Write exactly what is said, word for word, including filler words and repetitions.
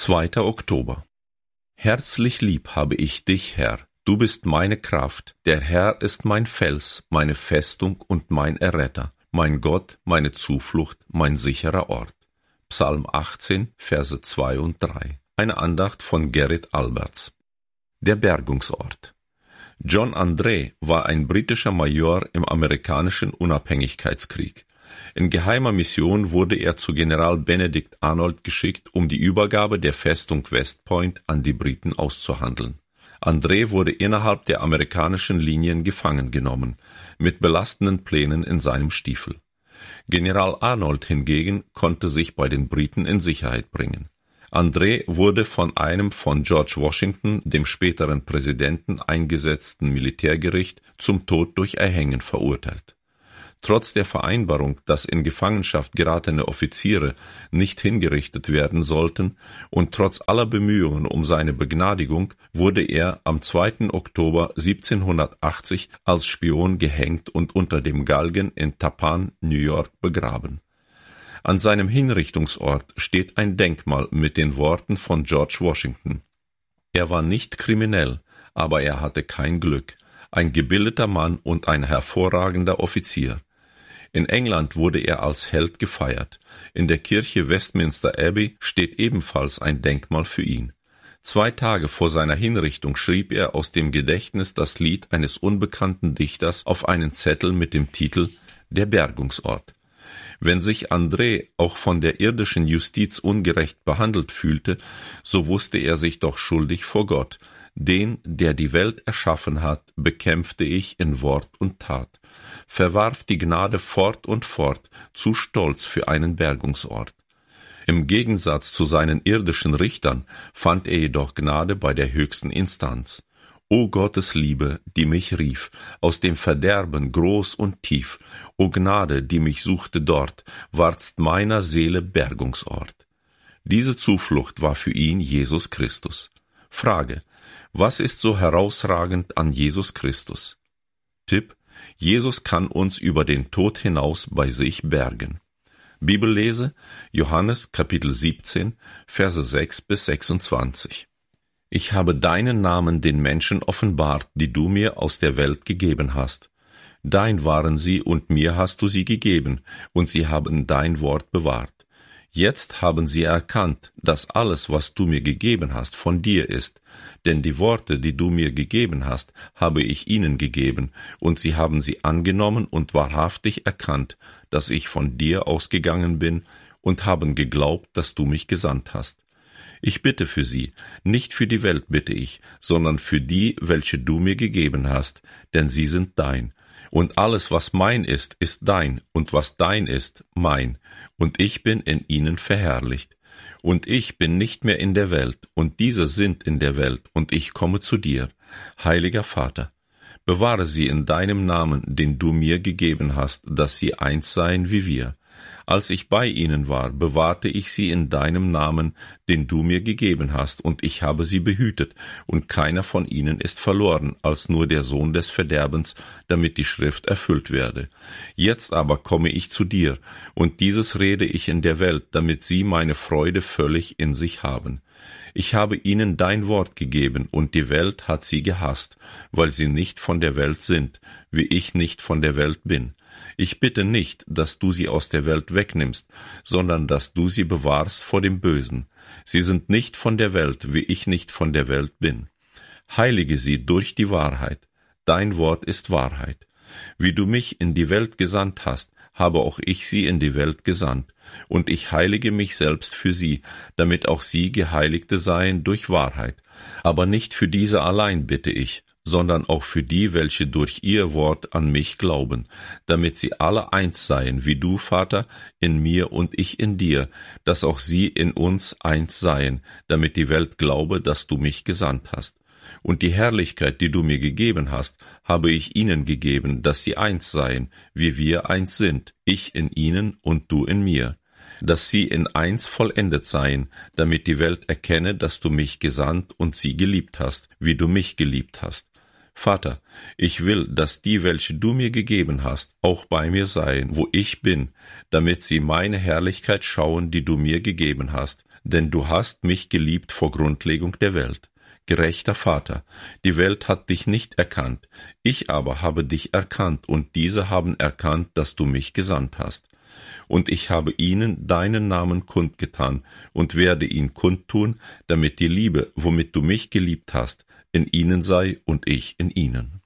zweiter Oktober. Herzlich lieb habe ich dich, Herr. Du bist meine Kraft. Der Herr ist mein Fels, meine Festung und mein Erretter, mein Gott, meine Zuflucht, mein sicherer Ort. Psalm achtzehn, Verse zwei und drei. Eine Andacht von Gerrit Alberts. Der Bergungsort. John André war ein britischer Major im amerikanischen Unabhängigkeitskrieg. In geheimer Mission wurde er zu General Benedict Arnold geschickt, um die Übergabe der Festung West Point an die Briten auszuhandeln. André wurde innerhalb der amerikanischen Linien gefangen genommen, mit belastenden Plänen in seinem Stiefel. General Arnold hingegen konnte sich bei den Briten in Sicherheit bringen. André wurde von einem von George Washington, dem späteren Präsidenten, eingesetzten Militärgericht zum Tod durch Erhängen verurteilt. Trotz der Vereinbarung, dass in Gefangenschaft geratene Offiziere nicht hingerichtet werden sollten, und trotz aller Bemühungen um seine Begnadigung, wurde er am zweiten Oktober siebzehnhundertachtzig als Spion gehängt und unter dem Galgen in Tappan, New York, begraben. An seinem Hinrichtungsort steht ein Denkmal mit den Worten von George Washington. Er war nicht kriminell, aber er hatte kein Glück, ein gebildeter Mann und ein hervorragender Offizier. In England wurde er als Held gefeiert. In der Kirche Westminster Abbey steht ebenfalls ein Denkmal für ihn. Zwei Tage vor seiner Hinrichtung schrieb er aus dem Gedächtnis das Lied eines unbekannten Dichters auf einen Zettel mit dem Titel »Der Bergungsort«. Wenn sich André auch von der irdischen Justiz ungerecht behandelt fühlte, so wusste er sich doch schuldig vor Gott. Den, der die Welt erschaffen hat, bekämpfte ich in Wort und Tat, verwarf die Gnade fort und fort, zu stolz für einen Bergungsort. Im Gegensatz zu seinen irdischen Richtern fand er jedoch Gnade bei der höchsten Instanz. O Gottes Liebe, die mich rief, aus dem Verderben groß und tief, o Gnade, die mich suchte dort, wardst meiner Seele Bergungsort. Diese Zuflucht war für ihn Jesus Christus. Frage: Was ist so herausragend an Jesus Christus? Tipp: Jesus kann uns über den Tod hinaus bei sich bergen. Bibellese: Johannes Kapitel siebzehn, Verse sechs bis sechsundzwanzig. Ich habe deinen Namen den Menschen offenbart, die du mir aus der Welt gegeben hast. Dein waren sie und mir hast du sie gegeben, und sie haben dein Wort bewahrt. Jetzt haben sie erkannt, dass alles, was du mir gegeben hast, von dir ist. Denn die Worte, die du mir gegeben hast, habe ich ihnen gegeben, und sie haben sie angenommen und wahrhaftig erkannt, dass ich von dir ausgegangen bin, und haben geglaubt, dass du mich gesandt hast. Ich bitte für sie, nicht für die Welt bitte ich, sondern für die, welche du mir gegeben hast, denn sie sind dein. Und alles, was mein ist, ist dein, und was dein ist, mein, und ich bin in ihnen verherrlicht. Und ich bin nicht mehr in der Welt, und diese sind in der Welt, und ich komme zu dir. Heiliger Vater, bewahre sie in deinem Namen, den du mir gegeben hast, dass sie eins seien wie wir. Als ich bei ihnen war, bewahrte ich sie in deinem Namen, den du mir gegeben hast, und ich habe sie behütet, und keiner von ihnen ist verloren, als nur der Sohn des Verderbens, damit die Schrift erfüllt werde. Jetzt aber komme ich zu dir, und dieses rede ich in der Welt, damit sie meine Freude völlig in sich haben. Ich habe ihnen dein Wort gegeben, und die Welt hat sie gehasst, weil sie nicht von der Welt sind, wie ich nicht von der Welt bin. Ich bitte nicht, dass du sie aus der Welt wegnimmst, sondern dass du sie bewahrst vor dem Bösen. Sie sind nicht von der Welt, wie ich nicht von der Welt bin. Heilige sie durch die Wahrheit. Dein Wort ist Wahrheit. Wie du mich in die Welt gesandt hast, habe auch ich sie in die Welt gesandt. Und ich heilige mich selbst für sie, damit auch sie Geheiligte seien durch Wahrheit. Aber nicht für diese allein bitte ich, sondern auch für die, welche durch ihr Wort an mich glauben, damit sie alle eins seien, wie du, Vater, in mir und ich in dir, dass auch sie in uns eins seien, damit die Welt glaube, dass du mich gesandt hast. Und die Herrlichkeit, die du mir gegeben hast, habe ich ihnen gegeben, dass sie eins seien, wie wir eins sind, ich in ihnen und du in mir, dass sie in eins vollendet seien, damit die Welt erkenne, dass du mich gesandt und sie geliebt hast, wie du mich geliebt hast. Vater, ich will, dass die, welche du mir gegeben hast, auch bei mir seien, wo ich bin, damit sie meine Herrlichkeit schauen, die du mir gegeben hast, denn du hast mich geliebt vor Grundlegung der Welt. Gerechter Vater, die Welt hat dich nicht erkannt, ich aber habe dich erkannt, und diese haben erkannt, dass du mich gesandt hast. Und ich habe ihnen deinen Namen kundgetan und werde ihn kundtun, damit die Liebe, womit du mich geliebt hast, in ihnen sei und ich in ihnen.